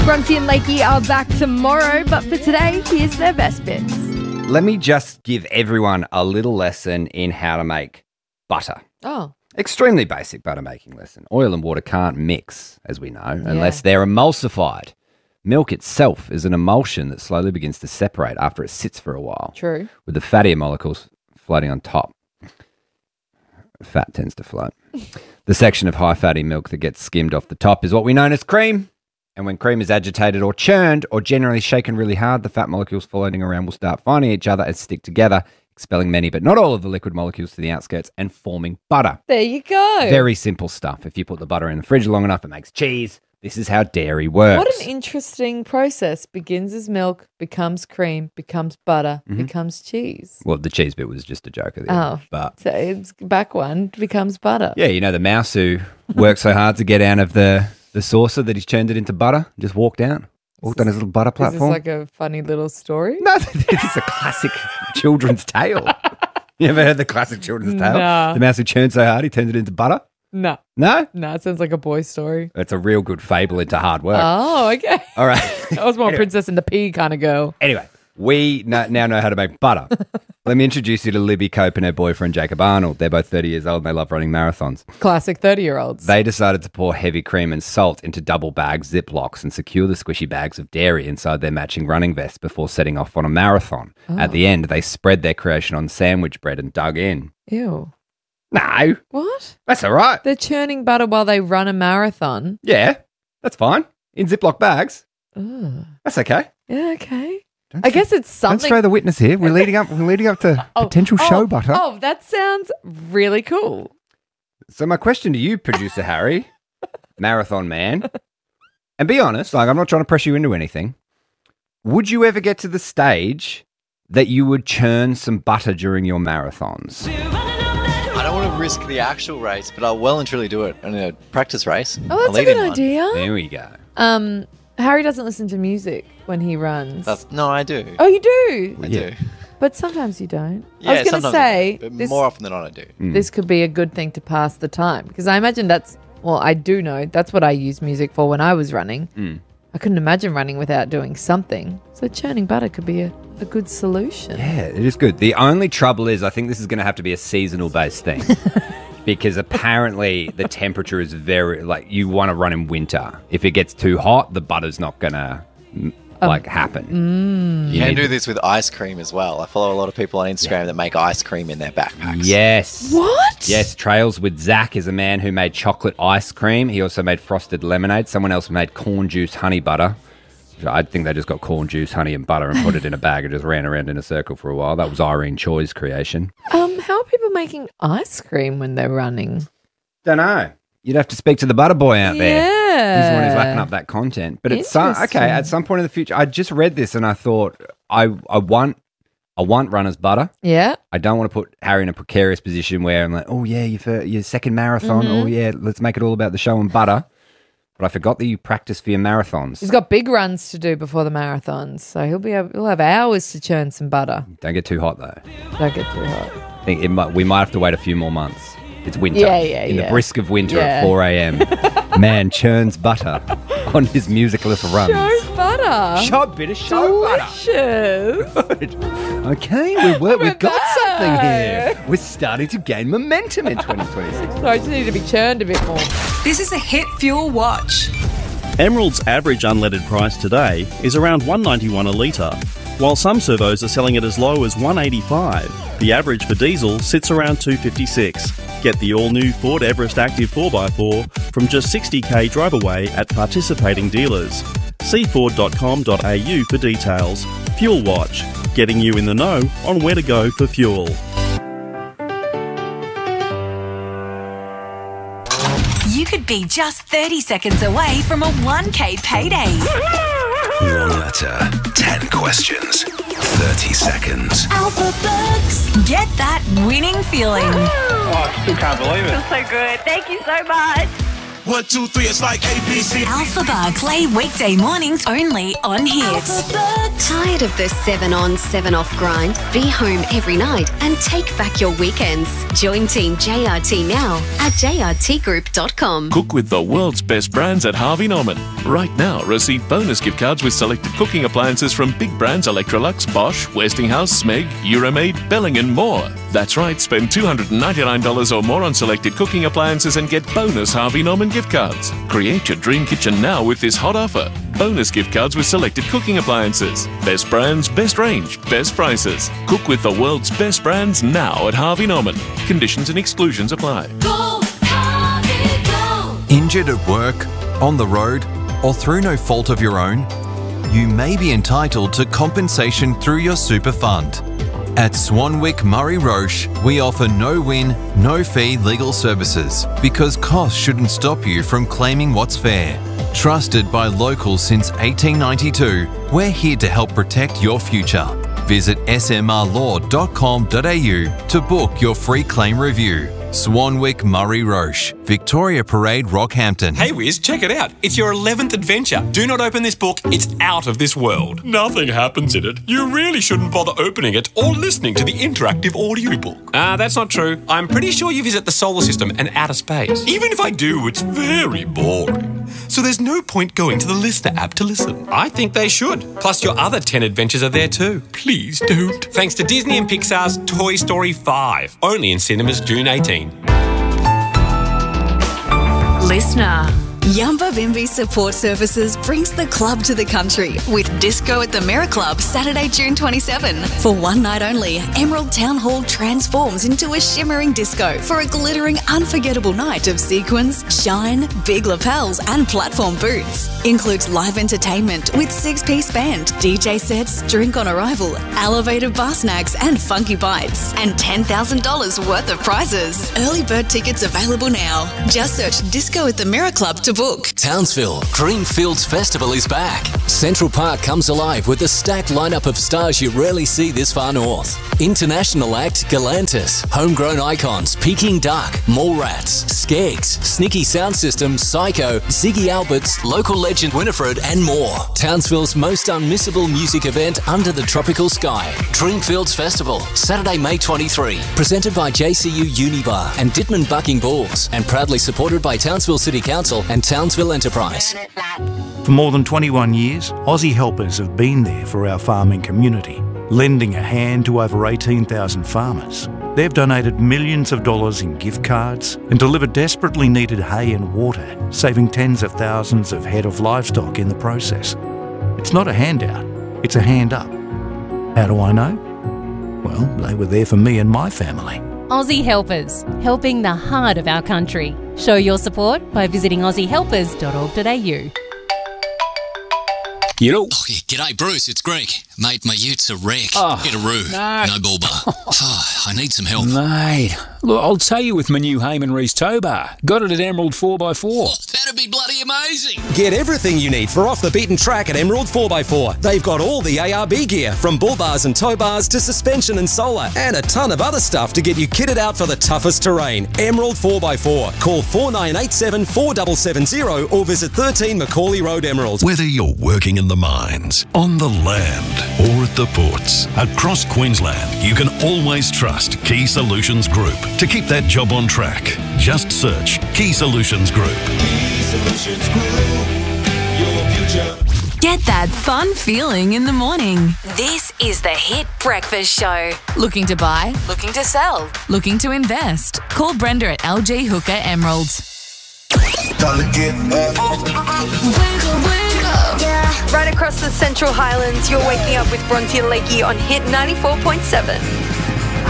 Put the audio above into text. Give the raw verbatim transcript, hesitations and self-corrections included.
Grunty and Lakey are back tomorrow, but for today, here's their best bits. Let me just give everyone a little lesson in how to make butter. Oh. Extremely basic butter making lesson. Oil and water can't mix, as we know, yeah. unless they're emulsified. Milk itself is an emulsion that slowly begins to separate after it sits for a while. True. With the fattier molecules floating on top. Fat tends to float. The section of high fatty milk that gets skimmed off the top is what we know as cream. And when cream is agitated or churned or generally shaken really hard, the fat molecules floating around will start finding each other and stick together, expelling many but not all of the liquid molecules to the outskirts and forming butter. There you go. Very simple stuff. If you put the butter in the fridge long enough, it makes cheese. This is how dairy works. What an interesting process. Begins as milk, becomes cream, becomes butter, mm-hmm. becomes cheese. Well, the cheese bit was just a joke at the oh, end. But so it's back one, becomes butter. Yeah, you know the mouse who worked so hard to get out of the... The saucer that he's turned it into butter, just walked out, walked on his little butter platform. Is this like a funny little story? No, it's a classic children's tale. You ever heard the classic children's tale? No. The mouse who churned so hard, he turned it into butter? No. No? No, it sounds like a boy story. It's a real good fable into hard work. Oh, okay. All right. I was more anyway. Princess and the Pea kind of girl. Anyway, we now know how to make butter. Let me introduce you to Libby Cope and her boyfriend, Jacob Arnold. They're both thirty years old and they love running marathons. Classic thirty-year-olds. They decided to pour heavy cream and salt into double bag Ziplocs and secure the squishy bags of dairy inside their matching running vests before setting off on a marathon. Oh. At the end, they spread their creation on sandwich bread and dug in. Ew. No. What? That's all right. They're churning butter while they run a marathon. Yeah, that's fine. In Ziploc bags. Ugh. That's okay. Yeah, okay. Don't I you, guess it's something. Don't throw the witness here. We're leading up. We're leading up to oh, potential oh, show butter. Oh, that sounds really cool. So my question to you, producer Harry, marathon man, and be honest. Like I'm not trying to press you into anything. Would you ever get to the stage that you would churn some butter during your marathons? I don't want to risk the actual race, but I'll well and truly do it in a practice race. Oh, that's a good idea. There we go. Um. Harry doesn't listen to music when he runs. That's, no, I do. Oh, you do? I yeah. do. But sometimes you don't. Yeah, I was going to say, but this, more often than not I do. Mm. This could be a good thing to pass the time because I imagine that's, well, I do know that's what I used music for when I was running. Mm. I couldn't imagine running without doing something. So churning butter could be a, a good solution. Yeah, it is good. The only trouble is I think this is going to have to be a seasonal based thing. Because apparently the temperature is very, like, you want to run in winter. If it gets too hot, the butter's not going to, like, um, happen. Mm. You, you can do this with ice cream as well. I follow a lot of people on Instagram yeah. that make ice cream in their backpacks. Yes. What? Yes, Trails with Zach is a man who made chocolate ice cream. He also made frosted lemonade. Someone else made corn juice honey butter. I think they just got corn juice, honey, and butter and put it in a bag and just ran around in a circle for a while. That was Irene Choi's creation. Um, how are people making ice cream when they're running? Don't know. You'd have to speak to the butter boy out there. Yeah. He's the one who's lacking up that content. But it's some, okay, at some point in the future, I just read this and I thought, I, I want I want runner's butter. Yeah. I don't want to put Harry in a precarious position where I'm like, oh, yeah, your, fir- your second marathon. Mm-hmm. Oh, yeah, let's make it all about the show and butter. But I forgot that you practice for your marathons. He's got big runs to do before the marathons, so he'll be able, he'll have hours to churn some butter. Don't get too hot though. Don't get too hot. I think it might, we might have to wait a few more months. It's winter. Yeah, yeah, In yeah. the brisk of winter Yeah. at four a.m. Man churns butter on his musicless runs. Show butter. Show bit of show Delicious. butter. Good. Okay, we, we're, we've got back. something here. We're starting to gain momentum in twenty twenty-six. So I just need to be churned a bit more. This is a Hit Fuel Watch. Emerald's average unleaded price today is around one dollars ninety-one a litre, while some servos are selling it as low as one dollars eighty-five. The average for diesel sits around two dollars fifty-six. Get the all-new Ford Everest Active four by four from just sixty k drive away at participating dealers. See ford dot com dot a u for details. Fuel Watch, getting you in the know on where to go for fuel. You could be just thirty seconds away from a one k payday. One letter, ten questions, thirty seconds. Alpha Bucks. Get that winning feeling. Oh, I still can't believe it. Feels so good. Thank you so much. One, two, three, it's like A B C. Alphabet play weekday mornings only on Hit. Tired of the seven on, seven off grind? Be home every night and take back your weekends. Join Team J R T now at j r t group dot com. Cook with the world's best brands at Harvey Norman. Right now, receive bonus gift cards with selected cooking appliances from big brands Electrolux, Bosch, Westinghouse, Smeg, Euromaid, Belling and more. That's right, spend two hundred ninety-nine dollars or more on selected cooking appliances and get bonus Harvey Norman gift cards. Create your dream kitchen now with this hot offer. Bonus gift cards with selected cooking appliances. Best brands, best range, best prices. Cook with the world's best brands now at Harvey Norman. Conditions and exclusions apply. Go, Harvey, go. Injured at work, on the road, or through no fault of your own? You may be entitled to compensation through your super fund. At Swanwick Murray Roche, we offer no-win, no-fee legal services because costs shouldn't stop you from claiming what's fair. Trusted by locals since eighteen ninety-two, we're here to help protect your future. Visit s m r law dot com dot a u to book your free claim review. Swanwick Murray Roche, Victoria Parade, Rockhampton. Hey Wiz, check it out. It's your eleventh adventure. Do not open this book. It's out of this world. Nothing happens in it. You really shouldn't bother opening it or listening to the interactive audiobook. Ah, uh, that's not true. I'm pretty sure you visit the solar system and outer space. Even if I do, it's very boring. So there's no point going to the Listener app to listen. I think they should. Plus your other ten adventures are there too. Please don't. Thanks to Disney and Pixar's Toy Story five. Only in cinemas June eighteenth. Listener. Yamba Bimby Support Services brings the club to the country with Disco at the Mirror Club Saturday, June twenty-seventh. For one night only, Emerald Town Hall transforms into a shimmering disco for a glittering, unforgettable night of sequins, shine, big lapels and platform boots. Includes live entertainment with six-piece band, D J sets, drink on arrival, elevated bar snacks and funky bites, and ten thousand dollars worth of prizes. Early bird tickets available now. Just search Disco at the Mirror Club to book. Townsville Greenfields Festival is back. Central Park comes alive with a stacked lineup of stars you rarely see this far north. International act Galantis, homegrown icons Peking Duck, Mallrats, Skeggs, Sneaky Sound System, Psycho, Ziggy Alberts, local legend Winifred and more. Townsville's most unmissable music event under the tropical sky. Dreamfields Festival, Saturday, May twenty-third. Presented by J C U Unibar and Dittman Bucking Bulls and proudly supported by Townsville City Council and Townsville Enterprise. For more than twenty-one years, Aussie Helpers have been there for our farming community, lending a hand to over eighteen thousand farmers. They've donated millions of dollars in gift cards and delivered desperately needed hay and water, saving tens of thousands of head of livestock in the process. It's not a handout, it's a hand up. How do I know? Well, they were there for me and my family. Aussie Helpers, helping the heart of our country. Show your support by visiting aussie helpers dot org dot a u. You know. Oh, yeah, g'day, Bruce. It's Greg. Mate, my ute's a wreck. Oh, Get a roo. No. No bull bar. Oh, I need some help. Mate, look, I'll tell you with my new Heyman Reese tow bar. Got it at Emerald four by four. Oh, that'd be bloody amazing. Get everything you need for off the beaten track at Emerald four by four. They've got all the A R B gear, from bull bars and tow bars to suspension and solar, and a ton of other stuff to get you kitted out for the toughest terrain. Emerald four by four. Call four nine eight seven, four seven seven zero or visit thirteen Macaulay Road, Emerald. Whether you're working in the mines, on the land, or at the ports, across Queensland, you can always trust Key Solutions Group to keep that job on track. Just search Key Solutions Group. Key Solutions Group, your future. Get that fun feeling in the morning. This is the Hit Breakfast Show. Looking to buy? Looking to sell? Looking to invest? Call Brenda at L G Hooker Emerald. Right across the Central Highlands, you're waking up with Bronte and Lakey on Hit ninety-four point seven.